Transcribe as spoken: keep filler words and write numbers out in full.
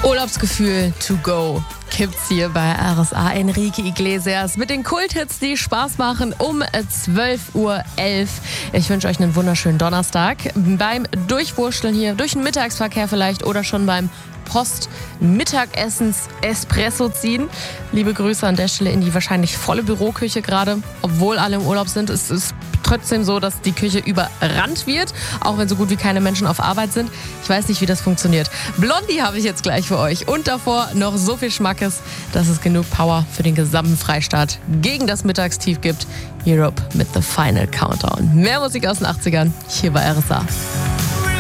Urlaubsgefühl to go gibt's hier bei R S A. Enrique Iglesias mit den Kulthits, die Spaß machen, um zwölf Uhr elf. Ich wünsche euch einen wunderschönen Donnerstag. Beim Durchwurschteln hier, durch den Mittagsverkehr vielleicht oder schon beim Post-Mittagessens-Espresso ziehen. Liebe Grüße an der Stelle in die wahrscheinlich volle Büroküche gerade. Obwohl alle im Urlaub sind, ist es trotzdem so, dass die Küche überrannt wird, auch wenn so gut wie keine Menschen auf Arbeit sind. Ich weiß nicht, wie das funktioniert. Blondie habe ich jetzt gleich für euch und davor noch so viel Schmackes, dass es genug Power für den gesamten Freistaat gegen das Mittagstief gibt. Europe mit The Final Countdown. Mehr Musik aus den achtzigern hier bei R S A.